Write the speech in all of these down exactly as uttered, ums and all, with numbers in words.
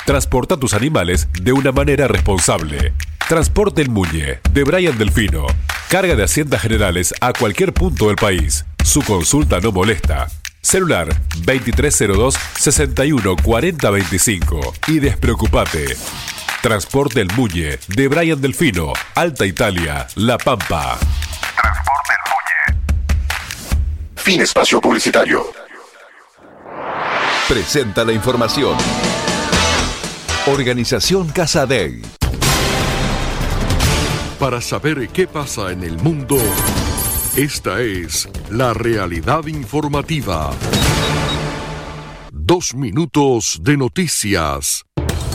Transporta tus animales de una manera responsable. Transporte El Muñe, de Brian Delfino. Carga de Haciendas Generales a cualquier punto del país. Su consulta no molesta. Celular veintitrés cero dos, sesenta y uno cuarenta veinticinco. Y despreocupate. Transporte El Muñe, de Brian Delfino, Alta Italia, La Pampa. Transporte El Muñe. Fin espacio publicitario. Presenta la información. Organización Casa Dei. Para saber qué pasa en el mundo, esta es la realidad informativa. Dos minutos de noticias.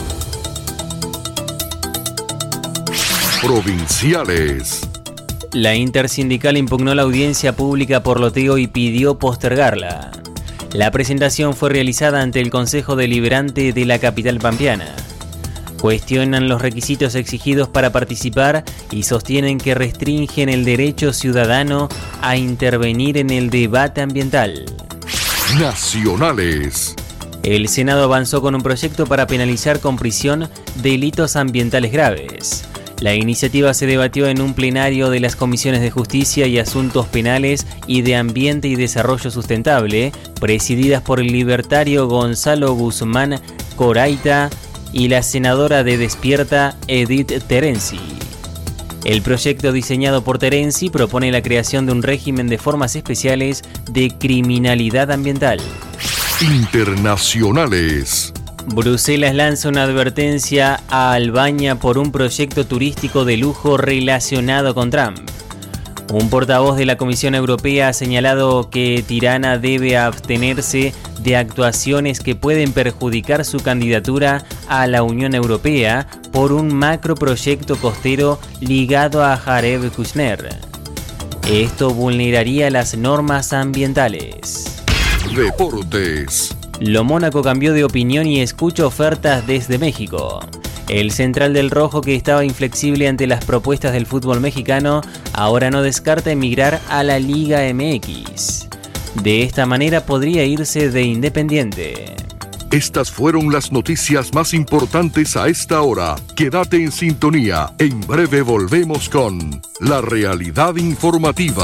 Provinciales. La intersindical impugnó la audiencia pública por loteo y pidió postergarla. La presentación fue realizada ante el Consejo Deliberante de la capital pampeana. Cuestionan los requisitos exigidos para participar y sostienen que restringen el derecho ciudadano a intervenir en el debate ambiental. Nacionales. El Senado avanzó con un proyecto para penalizar con prisión delitos ambientales graves. La iniciativa se debatió en un plenario de las Comisiones de Justicia y Asuntos Penales y de Ambiente y Desarrollo Sustentable, presididas por el libertario Gonzalo Guzmán Coraita y la senadora de Despierta, Edith Terenzi. El proyecto diseñado por Terenzi propone la creación de un régimen de formas especiales de criminalidad ambiental. Internacionales. Bruselas lanza una advertencia a Albania por un proyecto turístico de lujo relacionado con Trump. Un portavoz de la Comisión Europea ha señalado que Tirana debe abstenerse de actuaciones que pueden perjudicar su candidatura a la Unión Europea por un macroproyecto costero ligado a Jared Kushner. Esto vulneraría las normas ambientales. Deportes. Lo Mónaco cambió de opinión y escucha ofertas desde México. El central del Rojo, que estaba inflexible ante las propuestas del fútbol mexicano, ahora no descarta emigrar a la Liga M X. De esta manera podría irse de Independiente. Estas fueron las noticias más importantes a esta hora. Quédate en sintonía. En breve volvemos con La Realidad Informativa.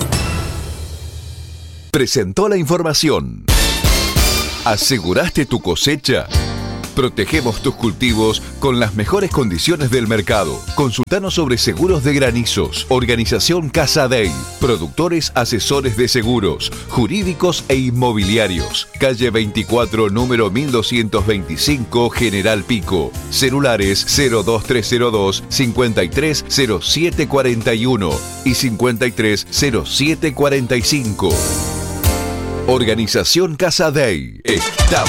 Presentó la información. ¿Aseguraste tu cosecha? Protegemos tus cultivos con las mejores condiciones del mercado. Consultanos sobre seguros de granizos. Organización Casa Dei. Productores asesores de seguros, jurídicos e inmobiliarios. Calle veinticuatro, número mil doscientos veinticinco, General Pico. Celulares cero dos tres cero dos, cincuenta y tres cero siete cuarenta y uno y cincuenta y tres cero siete cuarenta y cinco. Organización Casa Dei. Está